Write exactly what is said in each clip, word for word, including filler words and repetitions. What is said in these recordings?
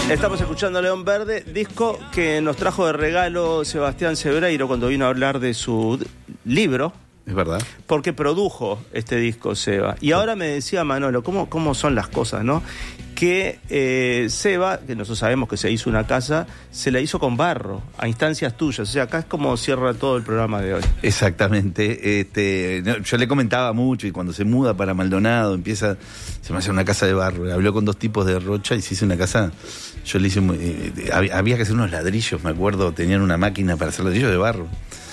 Estamos escuchando León Verde, disco que nos trajo de regalo Sebastián Sebreiro cuando vino a hablar de su libro. Es verdad. Porque produjo este disco, Seba. Y ahora me decía Manolo, ¿cómo, cómo son las cosas, no? Que eh, Seba, que nosotros sabemos que se hizo una casa, se la hizo con barro, a instancias tuyas. O sea, acá es como cierra todo el programa de hoy. Exactamente. Este, yo le comentaba mucho y cuando se muda para Maldonado, empieza, se me hace una casa de barro. Habló con dos tipos de rocha y se hizo una casa. Yo le hice, eh, había, había que hacer unos ladrillos, me acuerdo, tenían una máquina para hacer ladrillos de barro.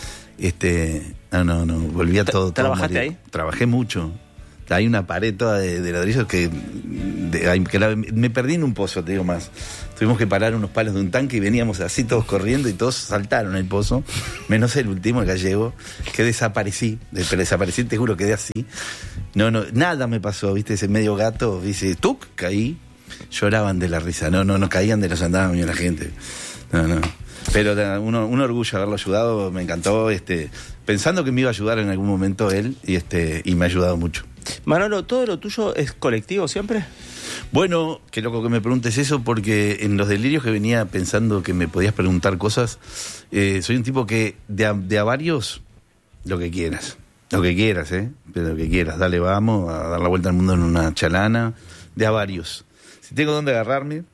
Este, no, no, no, volvía todo. ¿Trabajaste todo ahí? Trabajé mucho. Hay una pared toda de, de ladrillos que, de, que la, me perdí en un pozo, te digo más. Tuvimos que parar unos palos de un tanque y veníamos así todos corriendo y todos saltaron el pozo, menos el último, el gallego, que desaparecí, de, desaparecí, te juro, quedé así. No, no, nada me pasó, viste, ese medio gato, dice, tuc, caí, lloraban de la risa, no, no, no caían de los andamios la gente, no, no. Pero uno, un orgullo haberlo ayudado, me encantó, este, pensando que me iba a ayudar en algún momento él, y este, y me ha ayudado mucho. Manolo, ¿todo lo tuyo es colectivo siempre? Bueno, qué loco que me preguntes eso, porque en los delirios que venía pensando que me podías preguntar cosas, eh, soy un tipo que de a, de a varios, lo que quieras, lo que quieras, ¿eh? Pero lo que quieras, dale, vamos a dar la vuelta al mundo en una chalana, de a varios. Si tengo dónde agarrarme,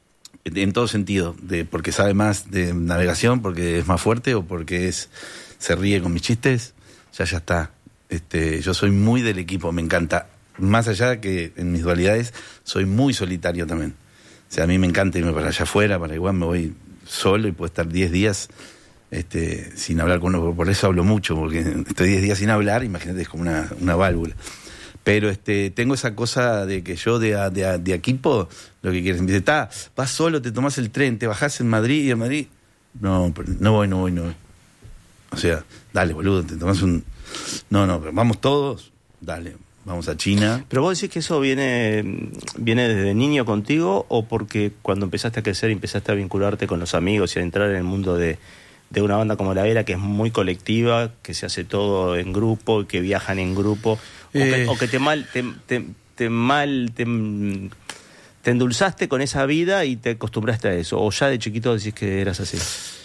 en todo sentido, de porque sabe más de navegación, porque es más fuerte o porque es se ríe con mis chistes, ya ya está. Este, yo soy muy del equipo, me encanta. Más allá que en mis dualidades, soy muy solitario también. O sea, a mí me encanta irme para allá afuera, para igual me voy solo y puedo estar diez días este, sin hablar con uno. Por eso hablo mucho, porque estoy diez días sin hablar, imagínate, es como una, una válvula. Pero este, tengo esa cosa de que yo de, de, de equipo, lo que quieres, me dice, está, vas solo, te tomás el tren, te bajás en Madrid y en Madrid. No, no voy, no voy, no voy. O sea, dale, boludo, te tomás un... No, no, pero vamos todos, dale, vamos a China. Pero vos decís que eso viene, viene desde niño contigo, o porque cuando empezaste a crecer y empezaste a vincularte con los amigos y a entrar en el mundo de, de una banda como La Vela, que es muy colectiva, que se hace todo en grupo, que viajan en grupo, o, eh... que, o que te mal, te, te, te mal, te, te endulzaste con esa vida y te acostumbraste a eso, o ya de chiquito decís que eras así?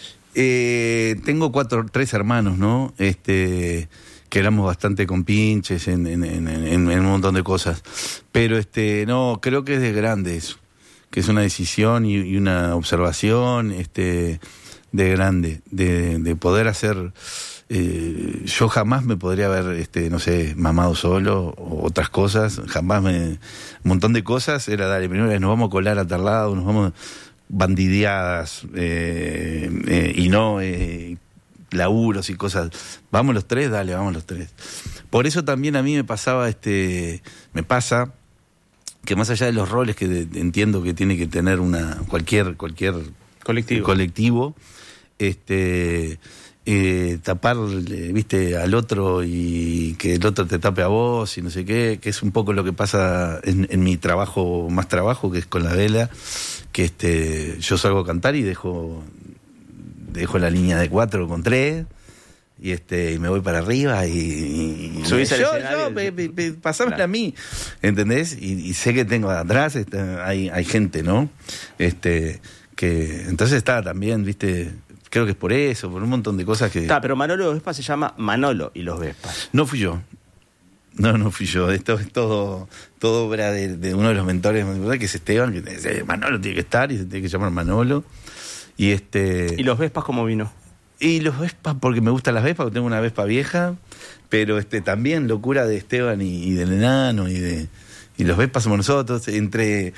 Eh, tengo cuatro, tres hermanos, ¿no? Este... que éramos bastante compinches en, en, en, en, en un montón de cosas. Pero este no, creo que es de grande eso, que es una decisión y, y una observación este de grande, de, de poder hacer... Eh, yo jamás me podría haber, este no sé, mamado solo o otras cosas, jamás me... Un montón de cosas, era, dale, primero nos vamos a colar a tal lado, nos vamos bandideadas, eh, eh, y no... Eh, laburos y cosas, vamos los tres, dale, vamos los tres. Por eso también a mí me pasaba, este, me pasa que más allá de los roles que de, de, entiendo que tiene que tener una cualquier cualquier colectivo, colectivo este, eh, tapar, viste, al otro y que el otro te tape a vos y no sé qué, que es un poco lo que pasa en, en mi trabajo, más trabajo, que es con La Vela, que este, yo salgo a cantar y dejo dejo la línea de cuatro con tres y este y me voy para arriba y, y subís al yo, escenario, yo me, me, me, pasámela claro. A mí, ¿entendés? Y, y sé que tengo atrás este, hay, hay gente, ¿no? Este que entonces está también, viste, creo que es por eso, por un montón de cosas que... Está, pero Manolo y los Vespas se llama Manolo y los Vespas. No fui yo. No, no fui yo. Esto es todo, todo obra de, de uno de los mentores, que es Esteban, que dice, Manolo tiene que estar y se tiene que llamar Manolo. Y este ¿Y los Vespas cómo vino? Y los Vespas, porque me gustan las Vespas, porque tengo una Vespa vieja, pero este también locura de Esteban y, y del enano, y de y los Vespas somos nosotros. Entre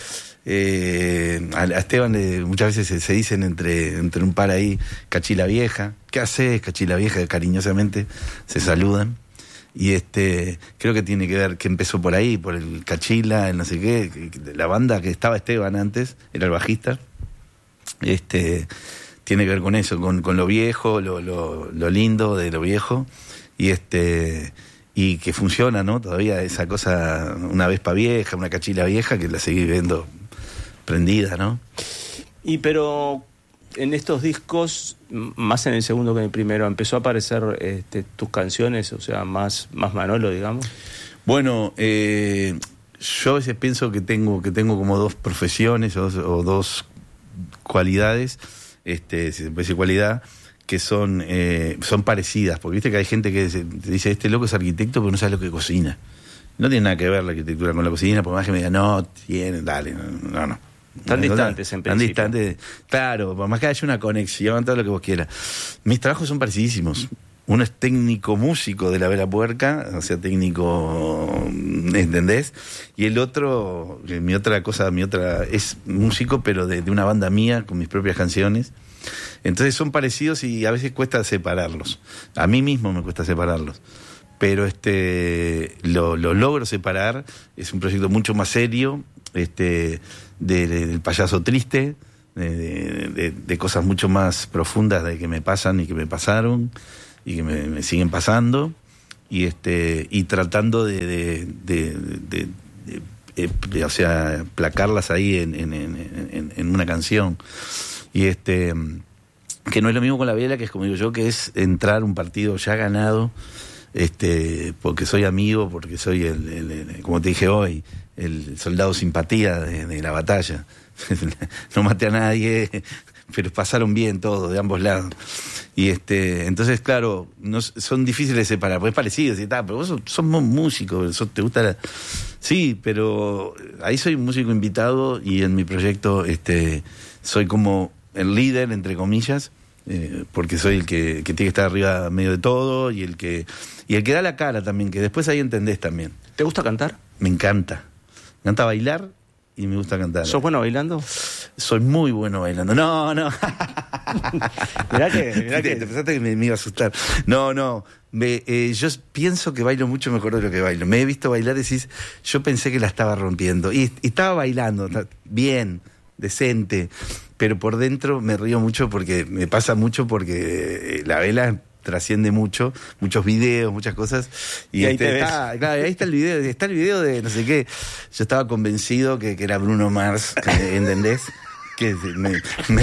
eh, a, a Esteban le, muchas veces se, se dicen entre, entre un par ahí, Cachila Vieja. ¿Qué haces, Cachila Vieja? Cariñosamente se saludan. Y este creo que tiene que ver, que empezó por ahí, por el Cachila, el no sé qué, la banda que estaba Esteban antes, era el bajista. Este tiene que ver con eso, con, con lo viejo, lo, lo, lo lindo de lo viejo, y este y que funciona, ¿no? Todavía esa cosa, una Vespa vieja, una Cachila vieja, que la seguí viendo prendida, ¿no? Y pero en estos discos, más en el segundo que en el primero, empezó a aparecer este, tus canciones, o sea, más, más Manolo, digamos. Bueno, eh, yo a veces pienso que tengo, que tengo como dos profesiones o, o dos cualidades, este, si se puede decir cualidad, que son, eh, son parecidas, porque viste que hay gente que se, te dice, este loco es arquitecto, pero no sabe lo que cocina. No tiene nada que ver la arquitectura con la cocina, por más que me diga, no, tiene, dale, no, no. Tan no, distantes, en tan principio. distantes, claro, por más que haya una conexión, todo lo que vos quieras. Mis trabajos son parecidísimos. Uno es técnico músico de la Vela Puerca, o sea, técnico, ¿entendés? Y el otro, mi otra cosa, mi otra, es músico, pero de, de una banda mía, con mis propias canciones. Entonces son parecidos y a veces cuesta separarlos. A mí mismo me cuesta separarlos. Pero este lo, lo logro separar. Es un proyecto mucho más serio, este de, de, del payaso triste, de, de, de, de cosas mucho más profundas de que me pasan y que me pasaron y que me, me siguen pasando. Y este y tratando de, de, de, de, de, de, de o sea, placarlas ahí en, en, en, en una canción. Y este que no es lo mismo con la vela, que es como digo yo, que es entrar un partido ya ganado, este porque soy amigo, porque soy el, el, el como te dije hoy, el soldado simpatía de, de la batalla. No maté a nadie, pero pasaron bien todos de ambos lados. Y este entonces claro, no, son difíciles de separar, porque es parecido, ¿sí? Pero vos sos, sos músico, sos, te gusta la... Sí, pero ahí soy un músico invitado y en mi proyecto este soy como el líder, entre comillas, eh, porque soy el que, que tiene que estar arriba medio de todo y el que y el que da la cara también, que después ahí entendés también. ¿Te gusta cantar? Me encanta. Me encanta bailar y me gusta cantar. ¿Sos bueno bailando? Soy muy bueno bailando. No, no. Mirá que... Mirá que... Te pensaste que me, me iba a asustar. No, no. Me, eh, yo pienso que bailo mucho mejor de lo que bailo. Me he visto bailar y decís, yo pensé que la estaba rompiendo. Y, y estaba bailando bien, decente, pero por dentro me río mucho porque me pasa mucho porque la vela trasciende mucho, muchos videos, muchas cosas. Y, y ahí, este, te está, claro, ahí está el video, está el video de no sé qué. Yo estaba convencido que, que era Bruno Mars, ¿entendés? que me, me,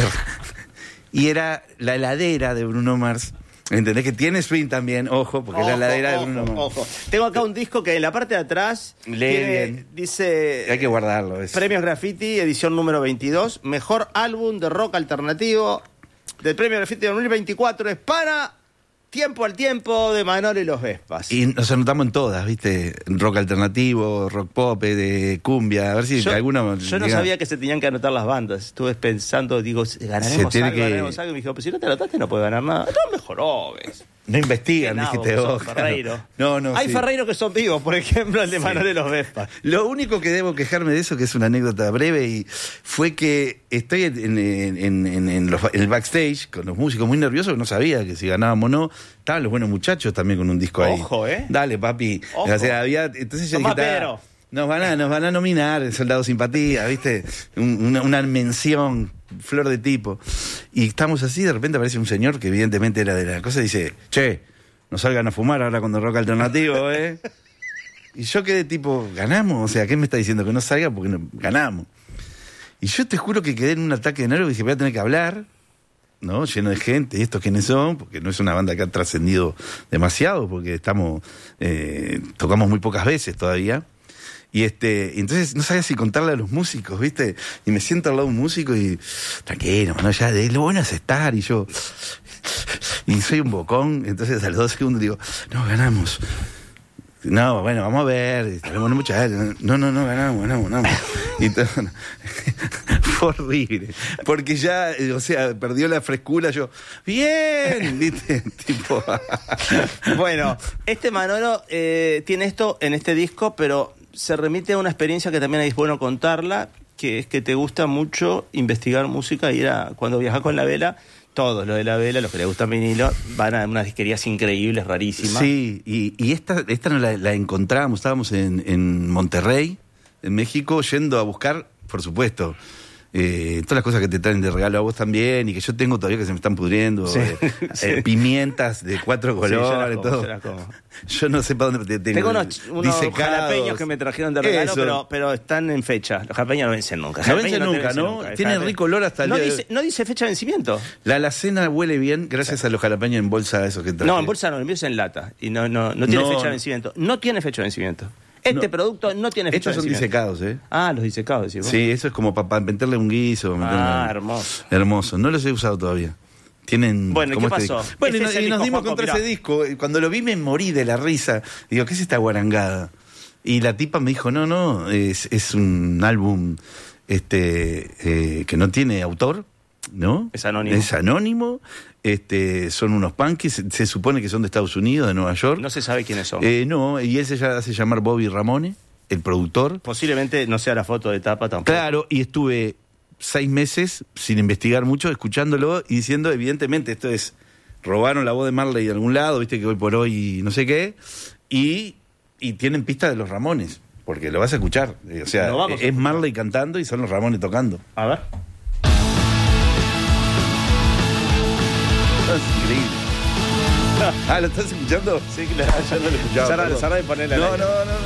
y era la heladera de Bruno Mars. ¿Entendés? Que tiene swing también, ojo, porque ojo, es la heladera ojo, de Bruno Mars. Ojo. Tengo acá un disco que en la parte de atrás tiene, dice... Hay que guardarlo. Eso. Premios Graffiti, edición número veintidós. Mejor álbum de rock alternativo del Premio Graffiti dos mil veinticuatro es para... Tiempo al Tiempo de Manolo y los Vespas. Y nos anotamos en todas, ¿viste? Rock alternativo, rock pop, de cumbia, a ver si yo, alguna... Yo no diga... sabía que se tenían que anotar las bandas. Estuve pensando, digo, ganaremos algo, que... ganaremos algo. Y me dijo, pero si no te anotaste no puedes ganar nada. No, mejoró, ¿ves? No investigan, dijiste vos. Ferreiro. No, no, Hay sí. Ferreiro que son vivos, por ejemplo, el de sí. Manolo y los Vespas. Lo único que debo quejarme de eso, que es una anécdota breve, y fue que estoy en, en, en, en, en, los, en el backstage con los músicos muy nerviosos, que no sabía que si ganábamos o no. Estaban los buenos muchachos también con un disco ahí. Ojo, ¿eh? Dale, papi. Ojo. O sea, había, entonces yo Tomá, dije, Pedro. Nos van a, nos van a nominar el Soldado Simpatía, ¿viste? Un, una, una mención, flor de tipo. Y estamos así, de repente aparece un señor que evidentemente era de la cosa y dice, che, no salgan a fumar ahora cuando rock alternativo, ¿eh? Y yo quedé tipo, ¿ganamos? O sea, ¿qué me está diciendo? Que no salga porque no, ganamos. Y yo te juro que quedé en un ataque de nervios y dije, voy a tener que hablar, ¿no? Lleno de gente, ¿y estos quiénes son? Porque no es una banda que ha trascendido demasiado, porque estamos, eh, tocamos muy pocas veces todavía. Y este, entonces no sabía si contarle a los músicos, ¿viste? Y me siento al lado de un músico y, tranquilo, no, ya, de, lo bueno es estar, y yo, y soy un bocón, entonces a los dos segundos digo, no, ganamos. No, bueno, vamos a ver, tenemos mucha... No, no, no, ganamos, ganamos, ganamos. Y entonces, fue horrible, porque ya, o sea, perdió la frescura, yo, bien, ¿viste? Tipo... Bueno, este Manolo eh, tiene esto en este disco, pero se remite a una experiencia que también es bueno contarla, que es que te gusta mucho investigar música, ir a, cuando viajas con la vela, todos los de la vela, los que les gustan vinilo, van a unas disquerías increíbles, rarísimas. Sí, y, y esta, esta no la, la encontramos, estábamos en, en Monterrey, en México, yendo a buscar, por supuesto, eh, todas las cosas que te traen de regalo a vos también, y que yo tengo todavía que se me están pudriendo, sí, eh, sí. Eh, pimientas de cuatro colores, sí, yo la como, todo. Yo, la como. Yo no sé para dónde te tengo. Tengo unos, unos jalapeños que me trajeron de regalo, pero, pero están en fecha. Los jalapeños no vencen nunca. No vencen no nunca, ¿no? Nunca. Tiene rico olor hasta el no día dice, de... no dice fecha de vencimiento. La alacena huele bien gracias sí. a los jalapeños en bolsa, esos que traje. No, en bolsa no, el mío es en lata. Y no, no, no tiene no, fecha de vencimiento. No tiene fecha de vencimiento. Este No. producto no tiene fecha Estos de son vencimiento. disecados, ¿eh? Ah, los disecados, decís vos. Sí, eso es como para meterle un guiso. meterle Ah, un- hermoso. Hermoso. No los he usado todavía. Tienen. Bueno, ¿y ¿cómo qué este pasó? disco? Bueno, Este y, es nos- el y nos disco, dimos Juanjo, contra mirá. ese disco. Cuando lo vi me morí de la risa. Digo, ¿qué es esta guarangada? Y la tipa me dijo, no, no, es, es un álbum este eh, que no tiene autor, ¿no? Es anónimo. Es anónimo. Este, son unos punkies, se, se supone que son de Estados Unidos, de Nueva York. No se sabe quiénes son. Eh, no, y él se ya- hace llamar Bobby Ramone, el productor. Posiblemente no sea la foto de tapa tampoco. Claro, y estuve seis meses sin investigar mucho, escuchándolo y diciendo, evidentemente, esto es, robaron la voz de Marley de algún lado, viste que hoy por hoy no sé qué, y, y tienen pista de los Ramones, porque lo vas a escuchar. Eh, O sea, Lo vamos a es escuchar. Marley cantando y son los Ramones tocando. A ver. Es increíble. Ah, ¿lo estás escuchando? Sí, claro. Ah, yo no lo escuchaba. Cerra- perdón. cerra y ponele al No, aire. no, no,